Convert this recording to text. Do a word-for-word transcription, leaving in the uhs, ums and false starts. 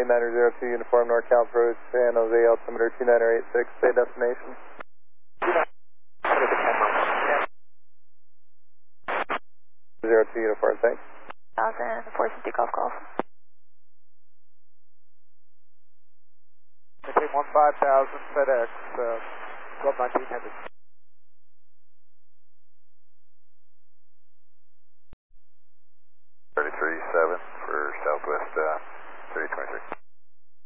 niner zero two Uniform NorCal Approach, San Jose, altimeter two niner eight six, say destination. zero two Uniform, thanks. one thousand, four fifty Golf Golf. Maintain one five thousand, FedEx, uh, twelve nineteen Hendricks. thirty-three seven for Southwest uh, thirty twenty-three.